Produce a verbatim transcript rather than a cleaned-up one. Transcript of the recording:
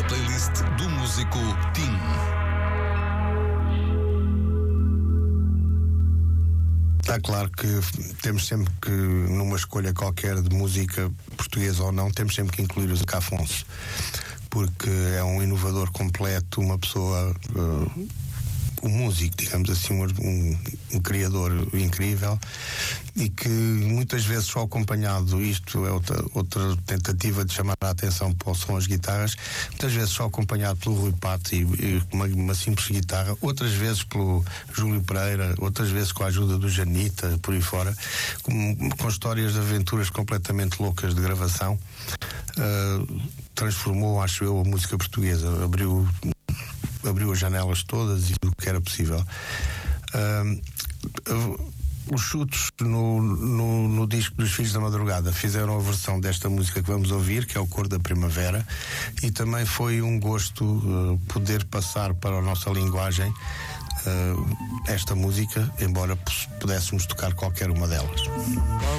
playlist do músico Tim. Está claro que temos sempre que, numa escolha qualquer de música portuguesa ou não, temos sempre que incluir o Zeca Afonso, porque é um inovador completo, uma pessoa, uh, um músico, digamos assim, um, um, um criador incrível, e que muitas vezes só acompanhado, isto é outra, outra tentativa de chamar a atenção para o som das guitarras, muitas vezes só acompanhado pelo Rui Pato e, e uma, uma simples guitarra, outras vezes pelo Júlio Pereira, outras vezes com a ajuda do Janita, por aí fora, com, com histórias de aventuras completamente loucas de gravação. Uh, transformou, acho eu, a música portuguesa, abriu abriu as janelas todas e o que era possível. Uh, os Chutos no, no, no disco dos Filhos da Madrugada fizeram a versão desta música que vamos ouvir, que é o Cor da Primavera, e também foi um gosto uh, poder passar para a nossa linguagem uh, esta música, embora pudéssemos tocar qualquer uma delas.